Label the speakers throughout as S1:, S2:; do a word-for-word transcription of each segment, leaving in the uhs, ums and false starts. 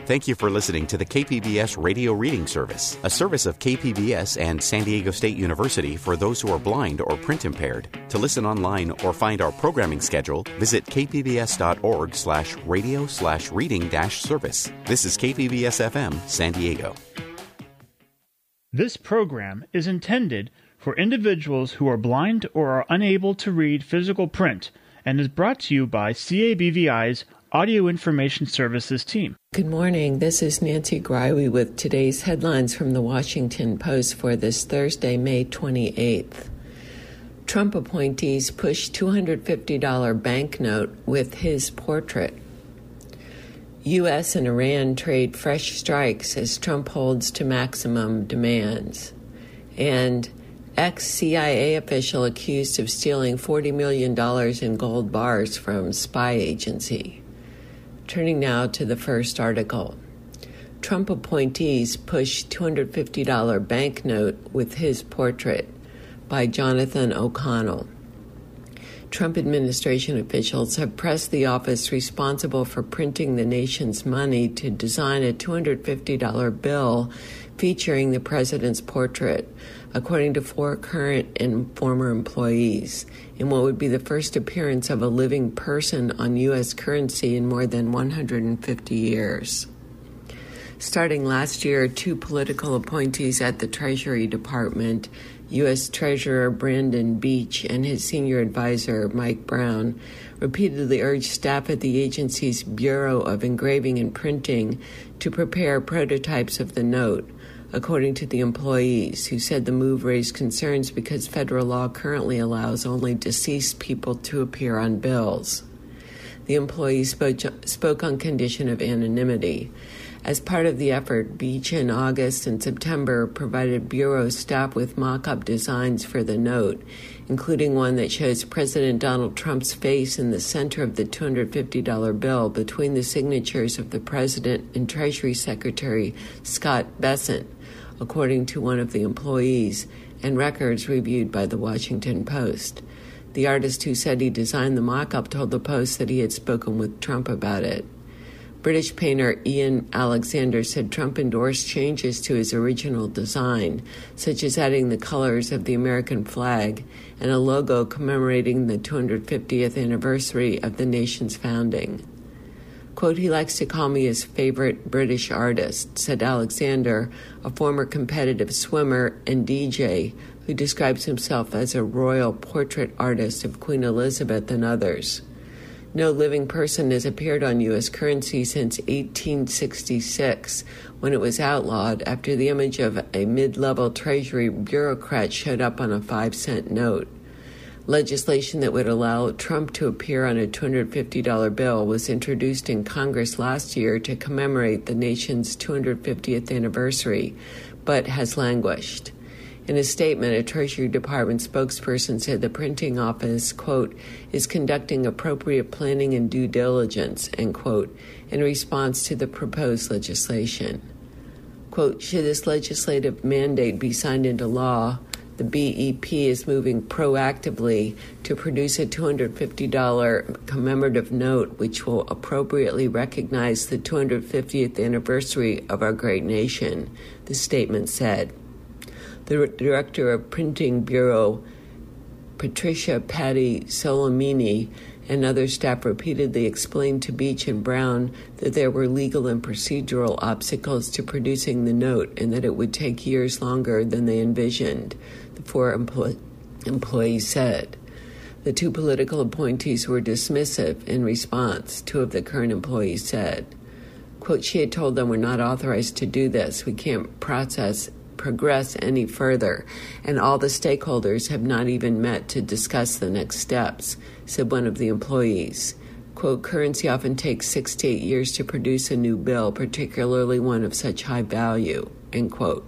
S1: Thank you for listening to the K P B S Radio Reading Service, a service of K P B S and San Diego State University for those who are blind or print impaired. To listen online or find our programming schedule, visit kpbs.org slash radio slash reading dash service. This is K P B S F M, San Diego.
S2: This program is intended for individuals who are blind or are unable to read physical print and is brought to you by C A B V I's Audio Information Services team.
S3: Good morning. This is Nancy Greiwe with today's headlines from the Washington Post for this Thursday, May twenty-eighth. Trump appointees push two hundred fifty dollars banknote with his portrait. U S and Iran trade fresh strikes as Trump holds to maximum demands. And ex-C I A official accused of stealing forty million dollars in gold bars from spy agency. Turning now to the first article. Trump appointees push two hundred fifty dollars banknote with his portrait by Jonathan O'Connell. Trump administration officials have pressed the office responsible for printing the nation's money to design a two hundred fifty dollars bill featuring the president's portrait, according to four current and former employees, in what would be the first appearance of a living person on U S currency in more than one hundred fifty years. Starting last year, two political appointees at the Treasury Department, U S Treasurer Brandon Beach and his senior advisor, Mike Brown, repeatedly urged staff at the agency's Bureau of Engraving and Printing to prepare prototypes of the note, according to the employees, who said the move raised concerns because federal law currently allows only deceased people to appear on bills. The employees spoke, spoke on condition of anonymity. As part of the effort, Beach in August and September provided Bureau staff with mock-up designs for the note, including one that shows President Donald Trump's face in the center of the two hundred fifty dollars bill between the signatures of the President and Treasury Secretary Scott Bessent, according to one of the employees, and records reviewed by the Washington Post. The artist who said he designed the mock-up told the Post that he had spoken with Trump about it. British painter Ian Alexander said Trump endorsed changes to his original design, such as adding the colors of the American flag and a logo commemorating the two hundred fiftieth anniversary of the nation's founding. Quote, "He likes to call me his favorite British artist," said Alexander, a former competitive swimmer and D J who describes himself as a royal portrait artist of Queen Elizabeth and others. No living person has appeared on U S currency since eighteen sixty-six, when it was outlawed after the image of a mid-level Treasury bureaucrat showed up on a five-cent note. Legislation that would allow Trump to appear on a two hundred fifty dollars bill was introduced in Congress last year to commemorate the nation's two hundred fiftieth anniversary, but has languished. In a statement, a Treasury Department spokesperson said the printing office, quote, is conducting appropriate planning and due diligence, end quote, in response to the proposed legislation. Quote, should this legislative mandate be signed into law, the B E P is moving proactively to produce a two hundred fifty dollars commemorative note which will appropriately recognize the two hundred fiftieth anniversary of our great nation, the statement said. The director of Printing Bureau, Patricia Patty Solomini, and other staff repeatedly explained to Beach and Brown that there were legal and procedural obstacles to producing the note and that it would take years longer than they envisioned, the four empl- employees said. The two political appointees were dismissive in response, two of the current employees said. Quote, she had told them, we're not authorized to do this. We can't process progress any further, and all the stakeholders have not even met to discuss the next steps, said one of the employees. Quote, currency often takes six to eight years to produce a new bill, particularly one of such high value, end quote.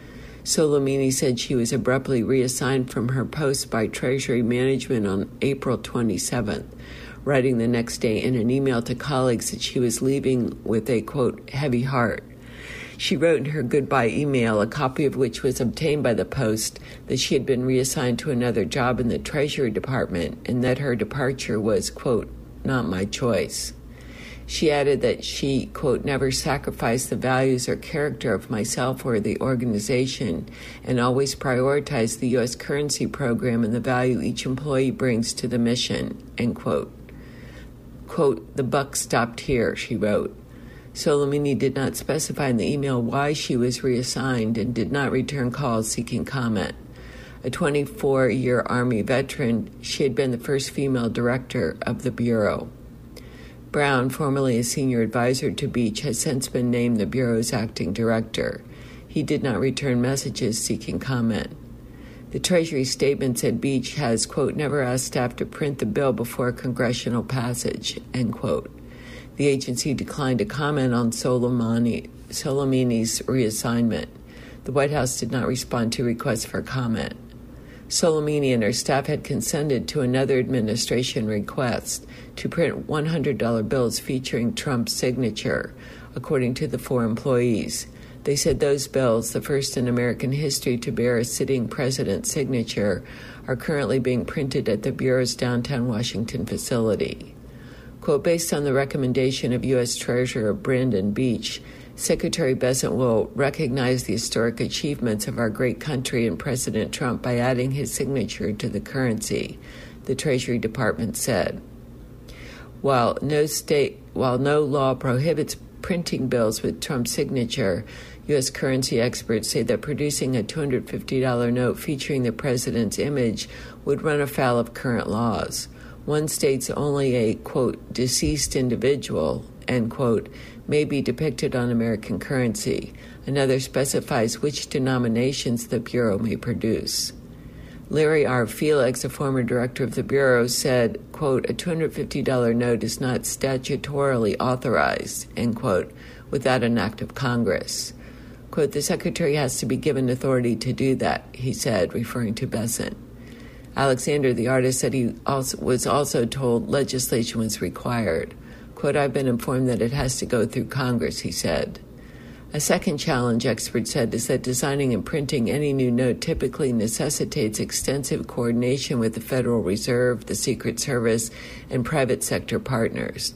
S3: Solomini said she was abruptly reassigned from her post by Treasury Management on April twenty-seventh, writing the next day in an email to colleagues that she was leaving with a, quote, heavy heart. She wrote in her goodbye email, a copy of which was obtained by the Post, that she had been reassigned to another job in the Treasury Department and that her departure was, quote, not my choice. She added that she, quote, never sacrificed the values or character of myself or the organization and always prioritized the U S currency program and the value each employee brings to the mission, end quote. Quote, the buck stopped here, she wrote. Soleimani did not specify in the email why she was reassigned and did not return calls seeking comment. A twenty-four-year Army veteran, she had been the first female director of the Bureau. Brown, formerly a senior advisor to Beach, has since been named the Bureau's acting director. He did not return messages seeking comment. The Treasury statement said Beach has, quote, never asked staff to print the bill before congressional passage, end quote. The agency declined to comment on Soleimani, Soleimani's reassignment. The White House did not respond to requests for comment. Soleimani and her staff had consented to another administration request to print one hundred dollar bills featuring Trump's signature, according to the four employees. They said those bills, the first in American history to bear a sitting president's signature, are currently being printed at the Bureau's downtown Washington facility. Quote, based on the recommendation of U S Treasurer Brandon Beach, Secretary Bessent will recognize the historic achievements of our great country and President Trump by adding his signature to the currency, the Treasury Department said. While no state, while no law prohibits printing bills with Trump's signature, U S currency experts say that producing a two hundred fifty dollar note featuring the president's image would run afoul of current laws. One states only a, quote, deceased individual, end quote, may be depicted on American currency. Another specifies which denominations the Bureau may produce. Larry R. Felix, a former director of the Bureau, said, quote, a two hundred fifty dollar note is not statutorily authorized, end quote, without an act of Congress. Quote, the Secretary has to be given authority to do that, he said, referring to Bessent. Alexander, the artist, said he also was also told legislation was required. Quote, I've been informed that it has to go through Congress, he said. A second challenge, experts said, is that designing and printing any new note typically necessitates extensive coordination with the Federal Reserve, the Secret Service, and private sector partners.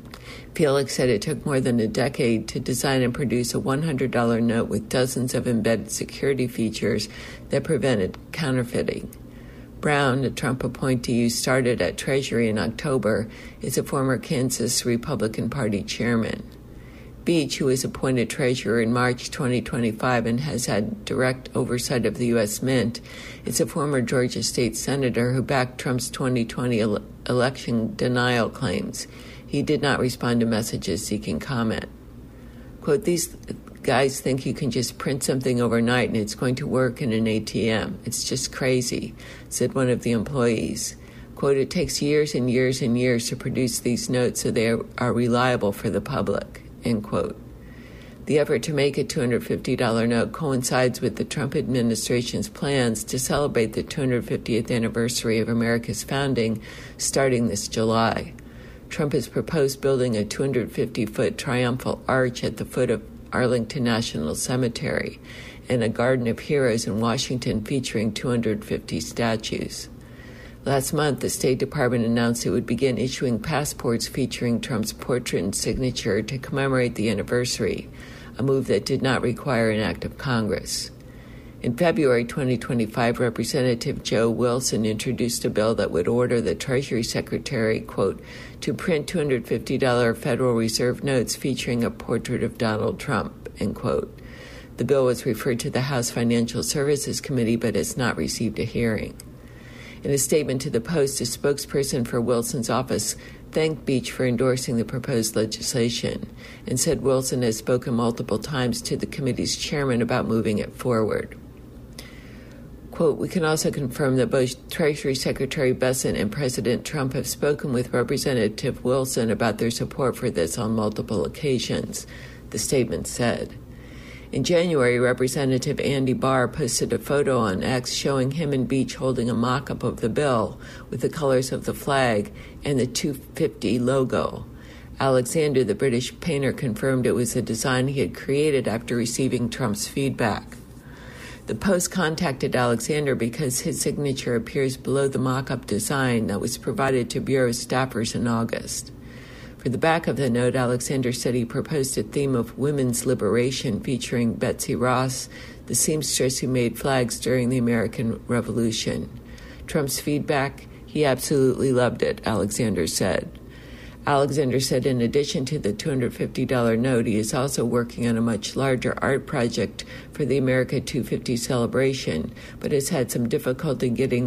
S3: Felix said it took more than a decade to design and produce a one hundred dollar note with dozens of embedded security features that prevented counterfeiting. Brown, a Trump appointee who started at Treasury in October, is a former Kansas Republican Party chairman. Beach, who was appointed treasurer in March twenty twenty-five and has had direct oversight of the U S Mint, is a former Georgia state senator who backed Trump's twenty twenty ele- election denial claims. He did not respond to messages seeking comment. Quote, these guys think you can just print something overnight and it's going to work in an A T M. It's just crazy, said one of the employees. Quote, it takes years and years and years to produce these notes so they are, are reliable for the public, end quote. The effort to make a two hundred fifty dollar note coincides with the Trump administration's plans to celebrate the two hundred fiftieth anniversary of America's founding starting this July. Trump has proposed building a two hundred fifty foot triumphal arch at the foot of Arlington National Cemetery and a Garden of Heroes in Washington featuring two hundred fifty statues. Last month, the State Department announced it would begin issuing passports featuring Trump's portrait and signature to commemorate the anniversary, a move that did not require an act of Congress. In February twenty twenty-five, Representative Joe Wilson introduced a bill that would order the Treasury Secretary, quote, to print two hundred fifty dollar Federal Reserve notes featuring a portrait of Donald Trump, end quote. The bill was referred to the House Financial Services Committee but has not received a hearing. In a statement to the Post, a spokesperson for Wilson's office thanked Beach for endorsing the proposed legislation and said Wilson has spoken multiple times to the committee's chairman about moving it forward. Quote, we can also confirm that both Treasury Secretary Bessent and President Trump have spoken with Representative Wilson about their support for this on multiple occasions, the statement said. In January, Representative Andy Barr posted a photo on X showing him and Beach holding a mock-up of the bill with the colors of the flag and the two fifty logo. Alexander, the British painter, confirmed it was a design he had created after receiving Trump's feedback. The Post contacted Alexander because his signature appears below the mock-up design that was provided to Bureau staffers in August. For the back of the note, Alexander said he proposed a theme of women's liberation featuring Betsy Ross, the seamstress who made flags during the American Revolution. Trump's feedback? He absolutely loved it, Alexander said. Alexander said in addition to the two hundred fifty dollars note, he is also working on a much larger art project for the America two fifty celebration, but has had some difficulty getting